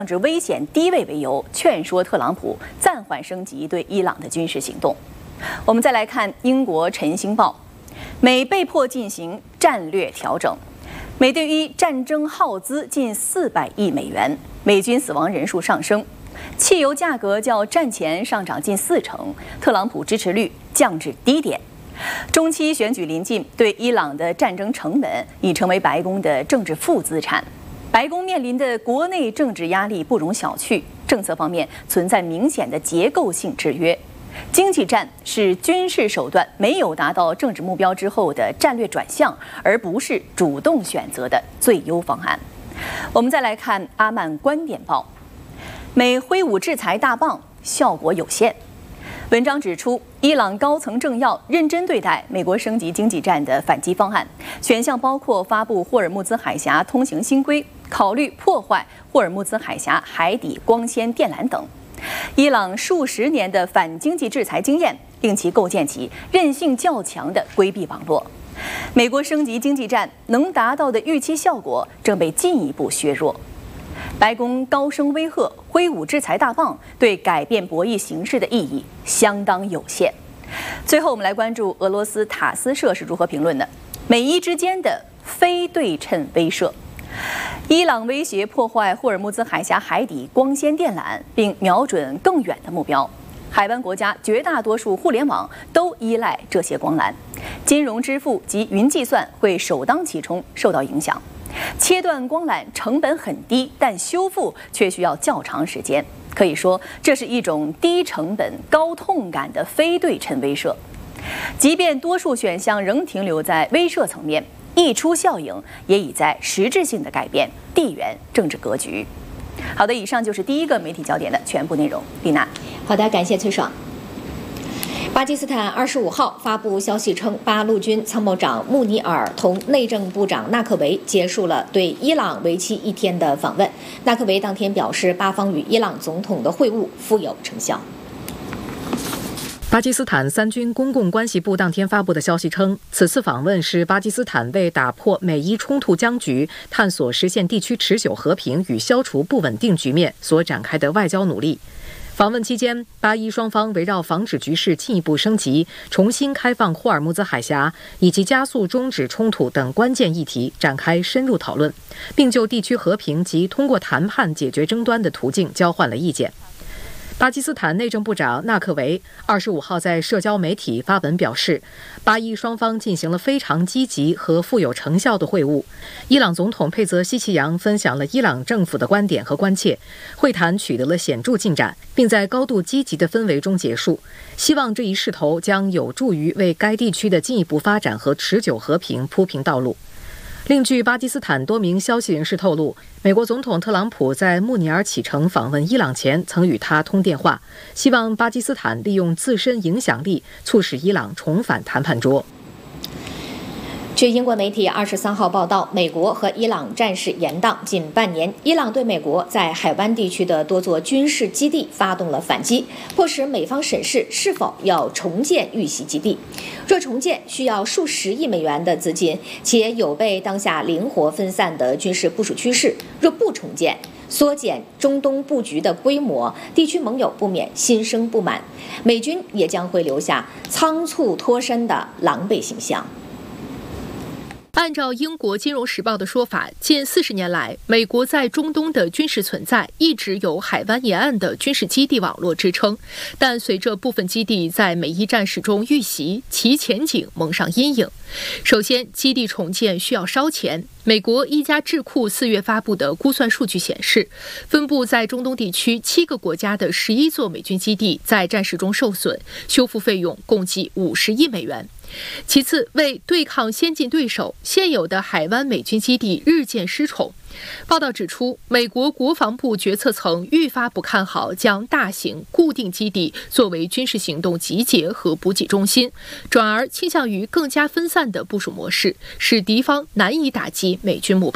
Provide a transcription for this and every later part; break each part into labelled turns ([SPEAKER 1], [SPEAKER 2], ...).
[SPEAKER 1] 政治危险低位为由，劝说特朗普暂缓升级对伊朗的军事行动。我们再来看英国《晨星报》，美被迫进行战略调整，美对于战争耗资近400亿美元，美军死亡人数上升，汽油价格较战前上涨近40%，特朗普支持率降至低点。中期选举临近，对伊朗的战争成本已成为白宫的政治负资产。白宫面临的国内政治压力不容小觑，政策方面存在明显的结构性制约。经济战是军事手段没有达到政治目标之后的战略转向，而不是主动选择的最优方案。我们再来看阿曼观点报，美挥舞制裁大棒，效果有限。文章指出，伊朗高层政要认真对待美国升级经济战的反击方案，选项包括发布霍尔木兹海峡通行新规，考虑破坏霍尔木兹海峡海底光纤电缆等。伊朗数十年的反经济制裁经验，令其构建起韧性较强的规避网络。美国升级经济战能达到的预期效果正被进一步削弱。白宫高声威吓，挥舞制裁大棒，对改变博弈形势的意义相当有限。最后，我们来关注俄罗斯塔斯社是如何评论的：美伊之间的非对称威慑。伊朗威胁破坏霍尔木兹海峡海底光纤电缆，并瞄准更远的目标。海湾国家绝大多数互联网都依赖这些光缆，金融支付及云计算会首当其冲受到影响。切断光缆成本很低，但修复却需要较长时间。可以说，这是一种低成本、高痛感的非对称威慑。即便多数选项仍停留在威慑层面，溢出效应也已在实质性的改变地缘政治格局。好的，以上就是第一个媒体焦点的全部内容。丽娜，
[SPEAKER 2] 好的，感谢崔爽。巴基斯坦25号发布消息称，巴陆军参谋长穆尼尔同内政部长纳克维结束了对伊朗为期1天的访问。纳克维当天表示，巴方与伊朗总统的会晤富有成效。
[SPEAKER 3] 巴基斯坦三军公共关系部当天发布的消息称，此次访问是巴基斯坦为打破美伊冲突僵局、探索实现地区持久和平与消除不稳定局面所展开的外交努力。访问期间，巴伊双方围绕防止局势进一步升级、重新开放霍尔木兹海峡以及加速终止冲突等关键议题展开深入讨论，并就地区和平及通过谈判解决争端的途径交换了意见。巴基斯坦内政部长纳克维25号在社交媒体发文表示，巴伊双方进行了非常积极和富有成效的会晤。伊朗总统佩泽希奇扬分享了伊朗政府的观点和关切，会谈取得了显著进展，并在高度积极的氛围中结束。希望这一势头将有助于为该地区的进一步发展和持久和平铺平道路。另据巴基斯坦多名消息人士透露，美国总统特朗普在穆尼尔启程访问伊朗前曾与他通电话，希望巴基斯坦利用自身影响力促使伊朗重返谈判桌。
[SPEAKER 2] 据英国媒体23号报道，美国和伊朗战事延宕近半年，伊朗对美国在海湾地区的多座军事基地发动了反击，迫使美方审视是否要重建遇袭基地。若重建，需要数十亿美元的资金，且有悖当下灵活分散的军事部署趋势。若不重建，缩减中东布局的规模，地区盟友不免心生不满，美军也将会留下仓促脱身的狼狈形象。
[SPEAKER 4] 按照英国《金融时报》的说法，近40年来，美国在中东的军事存在一直有海湾沿岸的军事基地网络支撑，但随着部分基地在美伊战事中遇袭，其前景蒙上阴影。首先，基地重建需要烧钱。美国一家智库4月发布的估算数据显示，分布在中东地区7个国家的11座美军基地在战事中受损，修复费用共计50亿美元。其次，为对抗先进对手，现有的海湾美军基地日渐失宠。报道指出，美国国防部决策层愈发不看好将大型固定基地作为军事行动集结和补给中心，转而倾向于更加分散的部署模式，使敌方难以打击美军目标。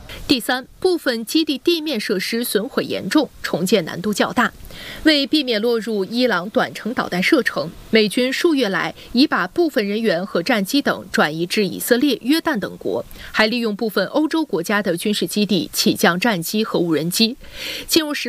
[SPEAKER 4] 第三，部分基地地面设施损毁严重，重建难度较大。为避免落入伊朗短程导弹射程，美军数月来已把部分人员和战机等转移至以色列、约旦等国，还利用部分欧洲国家的军事基地起降战机和无人机。金融时